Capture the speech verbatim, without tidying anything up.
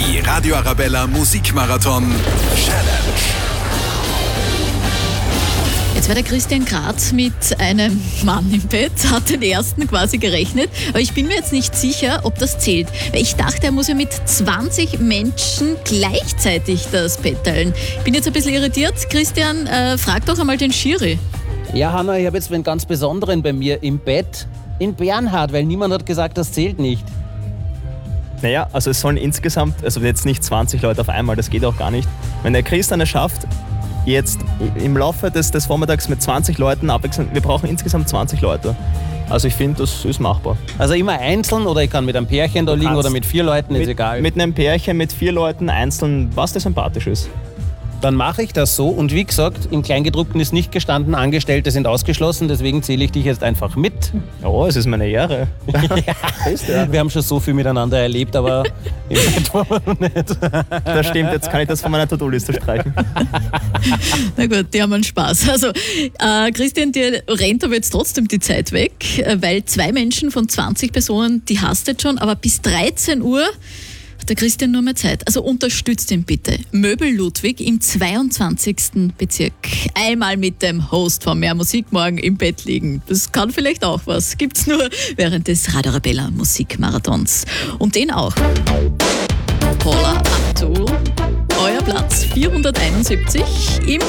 Die Radio Arabella Musikmarathon Challenge. Jetzt war der Christian Graz mit einem Mann im Bett, hat den ersten quasi gerechnet, aber ich bin mir jetzt nicht sicher, ob das zählt. Weil ich dachte, er muss ja mit zwanzig Menschen gleichzeitig das Bett teilen. Ich bin jetzt ein bisschen irritiert. Christian, äh, frag doch einmal den Schiri. Ja, Hanna, ich habe jetzt einen ganz besonderen bei mir im Bett in Bernhard, weil niemand hat gesagt, das zählt nicht. Naja, also es sollen insgesamt, also jetzt nicht zwanzig Leute auf einmal, das geht auch gar nicht. Wenn der Christian es schafft, jetzt im Laufe des, des Vormittags mit zwanzig Leuten abwechselnd, wir brauchen insgesamt zwanzig Leute. Also ich finde, das ist machbar. Also immer einzeln oder ich kann mit einem Pärchen da liegen oder mit vier Leuten, ist mit, egal. Mit einem Pärchen, mit vier Leuten einzeln, was dir sympathisch ist. Dann mache ich das so und wie gesagt, im Kleingedruckten ist nicht gestanden, Angestellte sind ausgeschlossen, deswegen zähle ich dich jetzt einfach mit. Oh, es ist meine Ehre. Ja. Wir haben schon so viel miteinander erlebt, aber im Bett war man noch nicht. Das stimmt, jetzt kann ich das von meiner To-Do-Liste streichen. Na gut, die haben einen Spaß. Also äh, Christian, dir rennt aber jetzt trotzdem die Zeit weg, weil zwei Menschen von zwanzig Personen, die hast du jetzt schon, aber bis dreizehn Uhr hat der Christian nur mehr Zeit. Also unterstützt ihn bitte. Möbel Ludwig im zweiundzwanzigsten Bezirk. Einmal mit dem Host von Mehr Musik morgen im Bett liegen. Das kann vielleicht auch was. Gibt's nur während des Radio Arabella Musikmarathons. Und den auch. Paula Abdul, euer Platz vierhunderteinundsiebzig im